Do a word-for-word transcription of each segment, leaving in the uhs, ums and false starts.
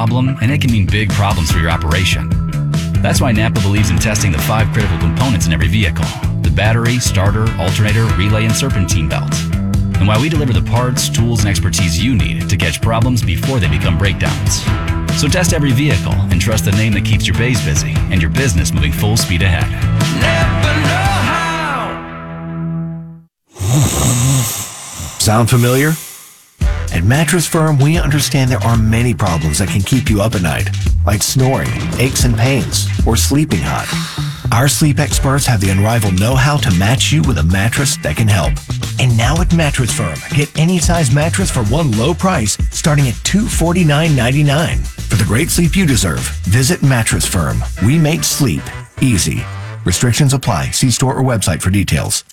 problem, and it can mean big problems for your operation. That's why Napa believes in testing the five critical components in every vehicle: the battery, starter, alternator, relay, and serpentine belt. And why we deliver the parts, tools, and expertise you need to catch problems before they become breakdowns. So test every vehicle and trust the name that keeps your bays busy and your business moving full speed ahead. Never know how. Sound familiar? At Mattress Firm, we understand there are many problems that can keep you up at night, like snoring, aches and pains, or sleeping hot. Our sleep experts have the unrivaled know-how to match you with a mattress that can help. And now at Mattress Firm, get any size mattress for one low price, starting at two hundred forty-nine ninety-nine. For the great sleep you deserve, visit Mattress Firm. We make sleep easy. Restrictions apply. See store or website for details.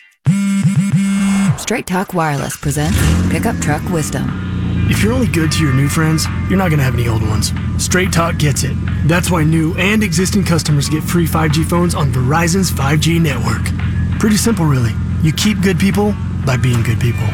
Straight Talk Wireless presents Pickup Truck Wisdom. If you're only good to your new friends, you're not going to have any old ones. Straight Talk gets it. That's why new and existing customers get free five G phones on Verizon's five G network. Pretty simple, really. You keep good people by being good people.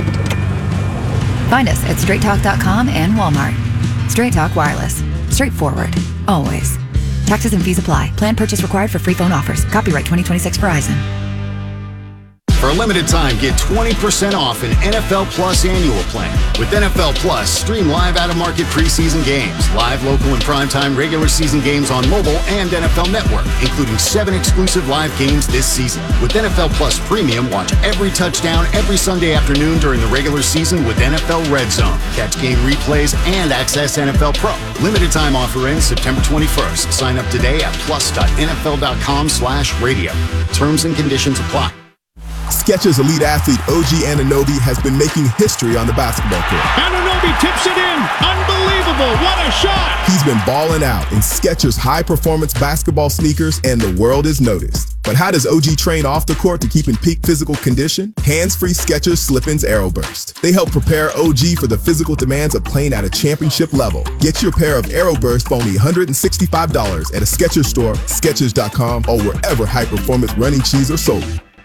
Find us at straight talk dot com and Walmart. Straight Talk Wireless. Straightforward. Always. Taxes and fees apply. Plan purchase required for free phone offers. Copyright twenty twenty-six Verizon. For a limited time, get twenty percent off an N F L Plus annual plan. With N F L Plus, stream live out-of-market preseason games, live local and primetime regular season games on mobile and N F L Network, including seven exclusive live games this season. With N F L Plus Premium, watch every touchdown every Sunday afternoon during the regular season with N F L Red Zone. Catch game replays and access N F L Pro. Limited time offer ends September twenty-first. Sign up today at plus dot N F L dot com slash radio. Terms and conditions apply. Skechers elite athlete O G Anunoby has been making history on the basketball court. Anunoby tips it in. Unbelievable. What a shot. He's been balling out in Skechers high-performance basketball sneakers, and the world has noticed. But how does O G train off the court to keep in peak physical condition? Hands-free Skechers Slip-ins Aeroburst. They help prepare O G for the physical demands of playing at a championship level. Get your pair of Aeroburst for only one hundred sixty-five dollars at a Skechers store, Skechers dot com, or wherever high-performance running shoes are sold.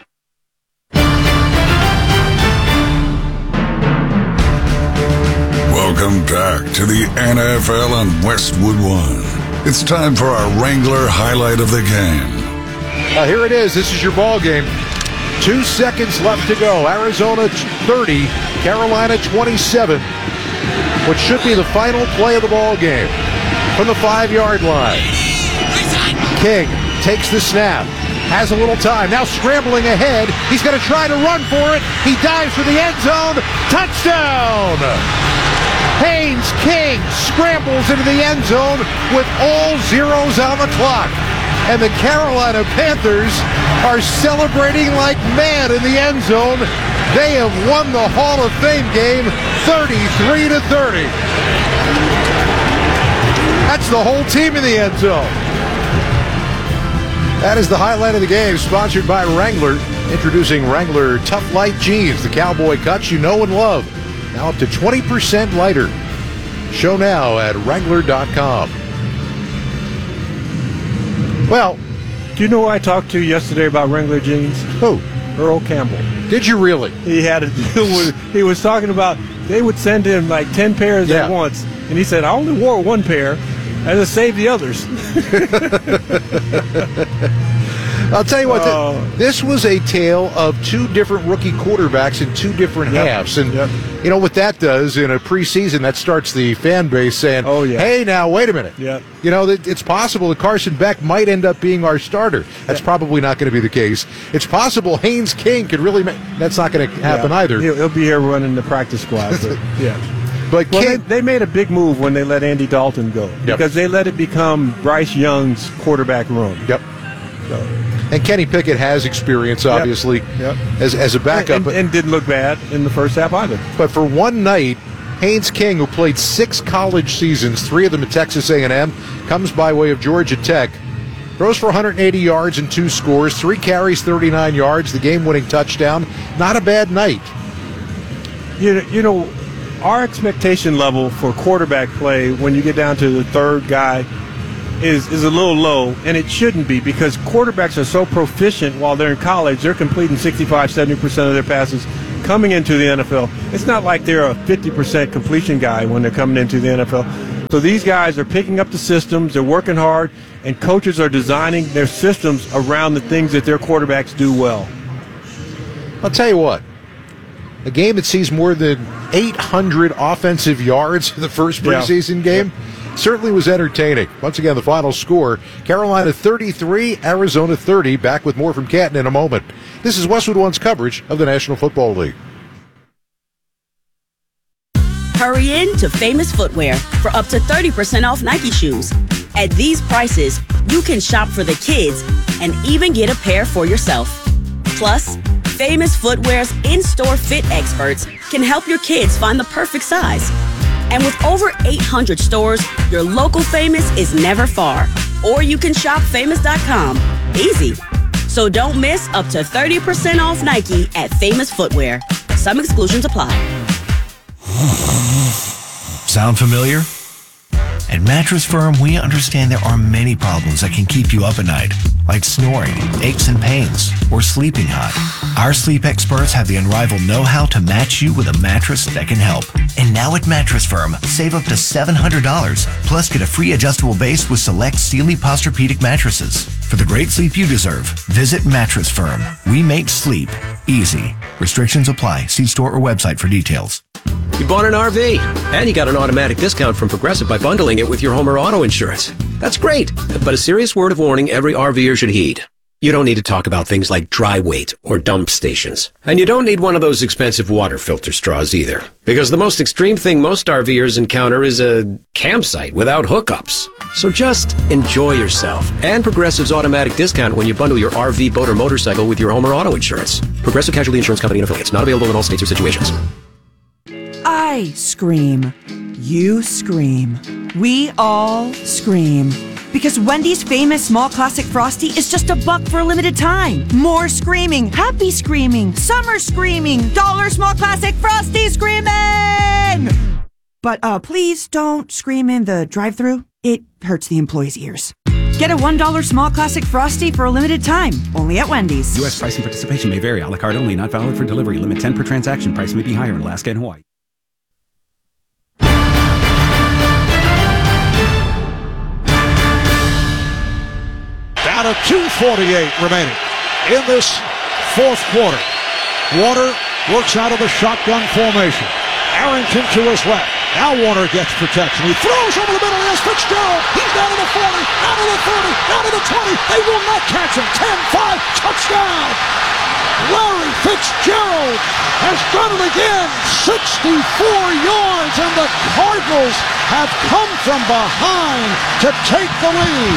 Welcome back to the N F L on Westwood One. It's time for our Wrangler highlight of the game. Uh, here it is. This is your ball game. Two seconds left to go. Arizona thirty, Carolina twenty-seven. What should be the final play of the ball game. From the five-yard line. King takes the snap. Has a little time. Now scrambling ahead. He's going to try to run for it. He dives for the end zone. Touchdown! Haynes King scrambles into the end zone with all zeros on the clock. And the Carolina Panthers are celebrating like mad in the end zone. They have won the Hall of Fame game thirty-three to thirty. That's the whole team in the end zone. That is the highlight of the game, sponsored by Wrangler. Introducing Wrangler Tough Light Jeans, the cowboy cuts you know and love. Now up to twenty percent lighter. Show now at Wrangler dot com. Well, do you know who I talked to yesterday about Wrangler jeans? Who? Earl Campbell. Did you really? He had a deal with, he was talking about they would send him like ten pairs yeah. at once. And he said, I only wore one pair. I just saved the others. I'll tell you what, uh, th- this was a tale of two different rookie quarterbacks in two different yep, halves. And, yep. you know, what that does in a preseason, that starts the fan base saying, oh, yeah. hey, now, wait a minute. Yep. You know, it's possible that Carson Beck might end up being our starter. That's yep. probably not going to be the case. It's possible Haynes King could really make – that's not going to happen yeah. either. He'll, he'll be here running the practice squad. But, yeah. But well, King, they, they made a big move when they let Andy Dalton go yep. because they let it become Bryce Young's quarterback room. Yep. So. And Kenny Pickett has experience, obviously, yep. Yep. As, as a backup. And, and, and didn't look bad in the first half either. But for one night, Haynes King, who played six college seasons, three of them at Texas A and M, comes by way of Georgia Tech, throws for one hundred eighty yards and two scores, three carries, thirty-nine yards, the game-winning touchdown. Not a bad night. You, you know, our expectation level for quarterback play when you get down to the third guy is is a little low, and it shouldn't be because quarterbacks are so proficient while they're in college. They're completing sixty-five, seventy percent of their passes coming into the N F L. It's not like they're a fifty percent completion guy when they're coming into the N F L. So these guys are picking up the systems, they're working hard, and coaches are designing their systems around the things that their quarterbacks do well. I'll tell you what, a game that sees more than eight hundred offensive yards in the first preseason yeah. game yeah. certainly was entertaining. Once again, the final score, Carolina thirty-three, Arizona thirty. Back with more from Canton in a moment. This is Westwood One's coverage of the National Football League. Hurry in to Famous Footwear for up to thirty percent off Nike shoes. At these prices, you can shop for the kids and even get a pair for yourself. Plus, Famous Footwear's in-store fit experts can help your kids find the perfect size. And with over eight hundred stores, your local Famous is never far. Or you can shop famous dot com. Easy. So don't miss up to thirty percent off Nike at Famous Footwear. Some exclusions apply. Sound familiar? At Mattress Firm, we understand there are many problems that can keep you up at night, like snoring, aches and pains, or sleeping hot. Our sleep experts have the unrivaled know-how to match you with a mattress that can help. And now at Mattress Firm, save up to seven hundred dollars, plus get a free adjustable base with select Sealy Posturepedic mattresses. For the great sleep you deserve, visit Mattress Firm. We make sleep easy. Restrictions apply. See store or website for details. You bought an R V, and you got an automatic discount from Progressive by bundling it with your home or auto insurance. That's great, but a serious word of warning every RVer should heed. You don't need to talk about things like dry weight or dump stations. And you don't need one of those expensive water filter straws either. Because the most extreme thing most RVers encounter is a campsite without hookups. So just enjoy yourself and Progressive's automatic discount when you bundle your R V, boat, or motorcycle with your home or auto insurance. Progressive Casualty Insurance Company and Affiliates. Not available in all states or situations. I scream. You scream. We all scream. Because Wendy's famous small classic Frosty is just a buck for a limited time. More screaming, happy screaming, summer screaming, dollar small classic Frosty screaming! But uh, please don't scream in the drive-thru. It hurts the employees' ears. Get a one dollar small classic Frosty for a limited time, only at Wendy's. U S price and participation may vary. A la carte only, not valid for delivery. Limit ten per transaction. Price may be higher in Alaska and Hawaii. Down to two forty-eight remaining in this fourth quarter. Warner works out of the shotgun formation. Arrington to his left. Now Warner gets protection. He throws over the middle. Here's Fitzgerald. He's down to the forty, down to the thirty, down to the twenty. They will not catch him. ten five, touchdown. Larry Fitzgerald has done it again. sixty-four yards, and the Cardinals have come from behind to take the lead.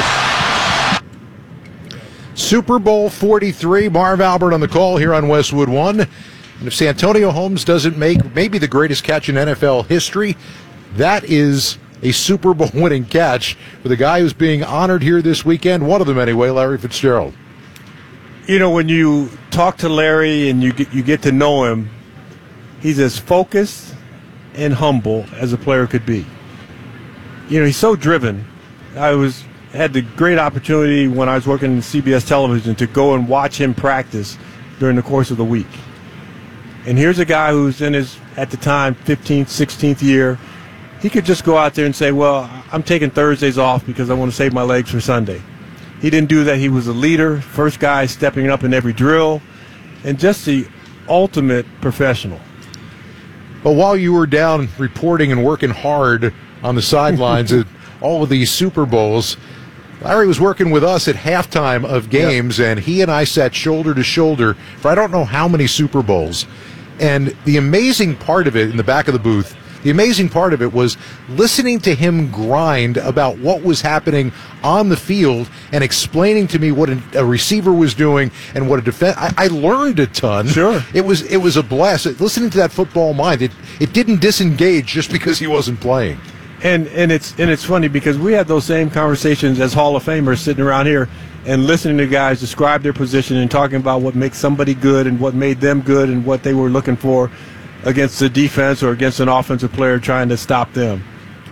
Super Bowl forty-three, Marv Albert on the call here on Westwood One. And if Santonio Holmes doesn't make maybe the greatest catch in N F L history, that is a Super Bowl winning catch for the guy who's being honored here this weekend. One of them anyway, Larry Fitzgerald. You know, when you talk to Larry and you get, you get to know him, he's as focused and humble as a player could be. You know, he's so driven. I was... had the great opportunity when I was working in C B S television to go and watch him practice during the course of the week. And here's a guy who's in his, at the time, fifteenth, sixteenth year. He could just go out there and say, well, I'm taking Thursdays off because I want to save my legs for Sunday. He didn't do that. He was a leader, first guy stepping up in every drill, and just the ultimate professional. But while you were down reporting and working hard on the sidelines at all of these Super Bowls, Larry was working with us at halftime of games, yep. and he and I sat shoulder to shoulder for I don't know how many Super Bowls. And the amazing part of it in the back of the booth, the amazing part of it was listening to him grind about what was happening on the field and explaining to me what a receiver was doing and what a defense. I, I learned a ton. Sure, it was it was a blast. Listening to that football mind, it it didn't disengage just because he wasn't playing. And and it's and it's funny because we had those same conversations as Hall of Famers sitting around here and listening to guys describe their position and talking about what makes somebody good and what made them good and what they were looking for against the defense or against an offensive player trying to stop them.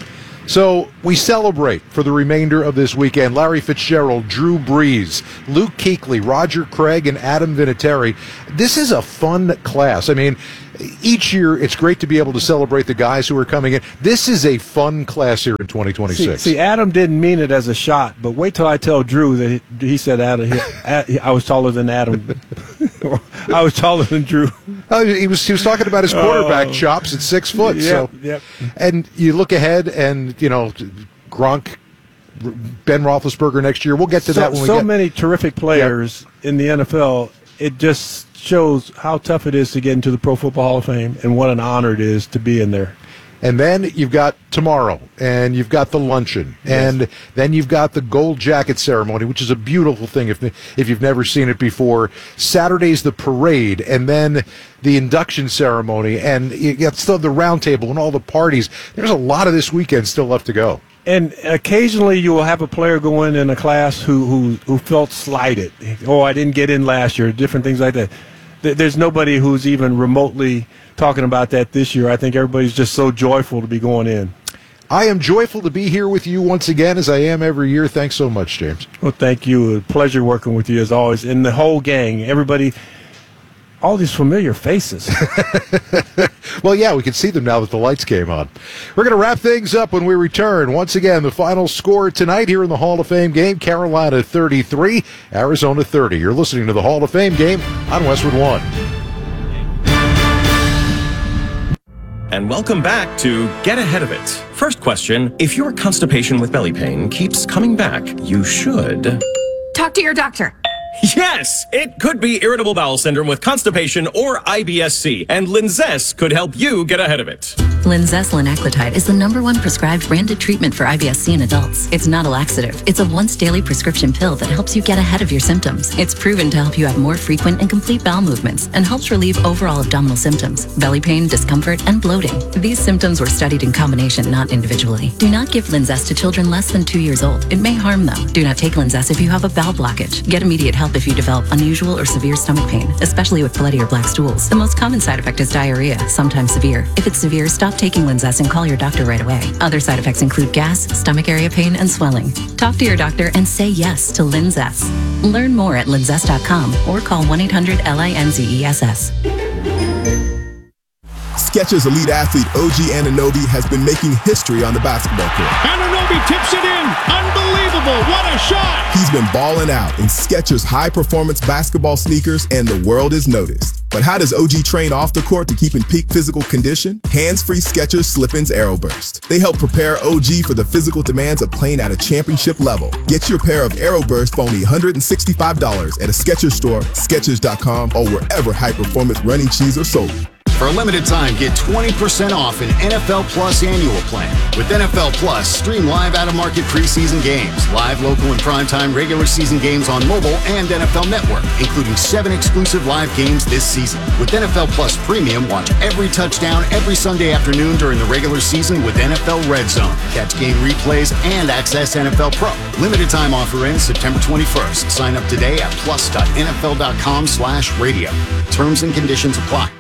So we celebrate for the remainder of this weekend. Larry Fitzgerald, Drew Brees, Luke Kuechly, Roger Craig, and Adam Vinatieri. This is a fun class. I mean, each year it's great to be able to celebrate the guys who are coming in. This is a fun class here in twenty twenty-six. See, see Adam didn't mean it as a shot, but wait till I tell Drew that he, he said Adam, he, I was taller than Adam. I was taller than Drew. Oh, he was he was talking about his quarterback oh. chops at six foot. Yep, so, yep. And you look ahead, and you know, Gronk, Ben Roethlisberger next year. We'll get to so, that when we so get. So many terrific players yep. in the N F L. It just shows how tough it is to get into the Pro Football Hall of Fame, and what an honor it is to be in there. And then you've got tomorrow, and you've got the luncheon, yes. and then you've got the gold jacket ceremony, which is a beautiful thing if if you've never seen it before. Saturday's the parade, and then the induction ceremony, and you got still the round table and all the parties. There's a lot of this weekend still left to go. And occasionally you will have a player go in in a class who, who, who felt slighted. Oh, I didn't get in last year, different things like that. There's nobody who's even remotely talking about that this year. I think everybody's just so joyful to be going in. I am joyful to be here with you once again, as I am every year. Thanks so much, James. Well, thank you. A pleasure working with you as always. And the whole gang, everybody, all these familiar faces. Well, yeah, we can see them now that the lights came on. We're going to wrap things up when we return. Once again, the final score tonight here in the Hall of Fame game, Carolina thirty-three, Arizona thirty. You're listening to the Hall of Fame game on Westwood One. And welcome back to Get Ahead of It. First question, if your constipation with belly pain keeps coming back, you should... Talk to your doctor. Yes! It could be irritable bowel syndrome with constipation or I B S C, and Linzess could help you get ahead of it. Linzess linaclotide is the number one prescribed branded treatment for I B S C in adults. It's not a laxative. It's a once-daily prescription pill that helps you get ahead of your symptoms. It's proven to help you have more frequent and complete bowel movements and helps relieve overall abdominal symptoms, belly pain, discomfort, and bloating. These symptoms were studied in combination, not individually. Do not give Linzess to children less than two years old. It may harm them. Do not take Linzess if you have a bowel blockage. Get immediate help if you develop unusual or severe stomach pain, especially with bloody or black stools. The most common side effect is diarrhea, sometimes severe. If it's severe, stop taking Linzess and call your doctor right away. Other side effects include gas, stomach area pain, and swelling. Talk to your doctor and say yes to Linzess. Learn more at linzess dot com or call one eight hundred L I N Z E S S. Skechers elite athlete O G Anunoby has been making history on the basketball court. Anunoby tips it in. Unbelievable. What a shot. He's been balling out in Skechers high-performance basketball sneakers, and the world is noticed. But how does O G train off the court to keep in peak physical condition? Hands-free Skechers Slip-ins Aeroburst. They help prepare O G for the physical demands of playing at a championship level. Get your pair of Aeroburst for only one hundred sixty-five dollars at a Skechers store, Skechers dot com, or wherever high-performance running shoes are sold. For a limited time, get twenty percent off an N F L Plus annual plan. With N F L Plus, stream live out-of-market preseason games, live local and primetime regular season games on mobile and N F L Network, including seven exclusive live games this season. With N F L Plus Premium, watch every touchdown every Sunday afternoon during the regular season with N F L Red Zone. Catch game replays and access N F L Pro. Limited time offer ends September twenty-first. Sign up today at plus dot N F L dot com slash radio. Terms and conditions apply.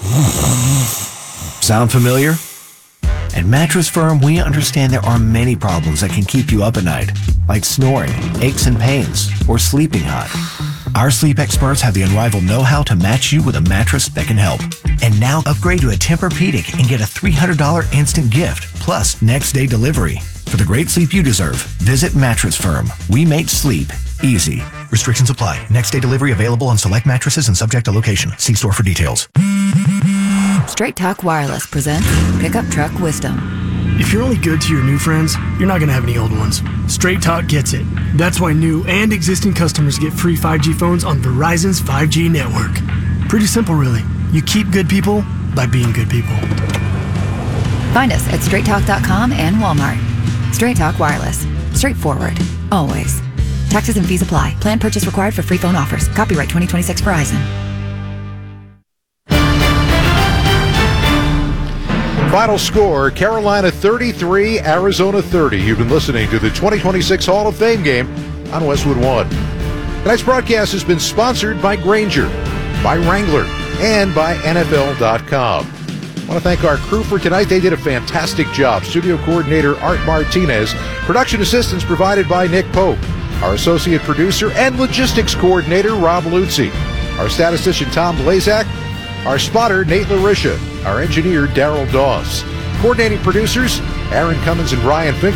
Sound familiar? At Mattress Firm, we understand there are many problems that can keep you up at night, like snoring, aches and pains, or sleeping hot. Our sleep experts have the unrivaled know-how to match you with a mattress that can help. And now upgrade to a Tempur-Pedic and get a three hundred dollars instant gift, plus next day delivery. For the great sleep you deserve, visit Mattress Firm. We make sleep easy. Restrictions apply. Next day delivery available on select mattresses and subject to location. See store for details. Straight Talk Wireless presents Pickup Truck Wisdom. If you're only good to your new friends, you're not going to have any old ones. Straight Talk gets it. That's why new and existing customers get free five G phones on Verizon's five G network. Pretty simple, really. You keep good people by being good people. Find us at straight talk dot com and Walmart. Straight Talk Wireless. Straightforward. Always. Taxes and fees apply. Plan purchase required for free phone offers. Copyright twenty twenty-six Verizon. Final score, Carolina thirty-three, Arizona thirty. You've been listening to the twenty twenty-six Hall of Fame game on Westwood One. Tonight's broadcast has been sponsored by Grainger, by Wrangler, and by N F L dot com. I want I want to thank our crew for tonight. They did a fantastic job. Studio coordinator Art Martinez. Production assistance provided by Nick Pope. Our associate producer and logistics coordinator, Rob Luzzi. Our statistician, Tom Blazak. Our spotter, Nate Larisha. Our engineer, Daryl Dawes. Coordinating producers, Aaron Cummins and Brian Finkel.